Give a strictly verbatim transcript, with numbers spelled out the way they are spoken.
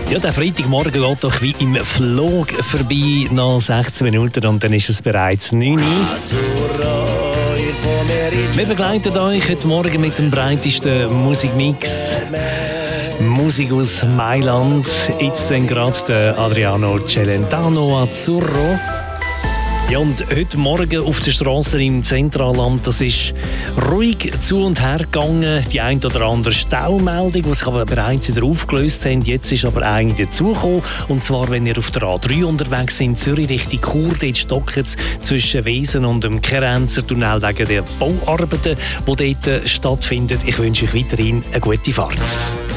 Ja, der Freitagmorgen geht doch wie im Flug vorbei, noch sechzehn Minuten und dann ist es bereits neun Uhr. Wir begleiten euch heute Morgen mit dem breitesten Musikmix. Musik aus Mailand. Jetzt dann gerade der Adriano Celentano Azzurro. Ja, und heute Morgen auf der Straße im Zentralland, das ist ruhig zu und her gegangen. Die ein oder andere Staumeldung, die sich aber bereits wieder aufgelöst haben. Jetzt ist aber eine dazugekommen. Und zwar, wenn ihr auf der A drei unterwegs seid, Zürich Richtung Chur, dort stockt es zwischen Wesen und dem Kerenzer Tunnel wegen der Bauarbeiten, die dort stattfinden. Ich wünsche euch weiterhin eine gute Fahrt.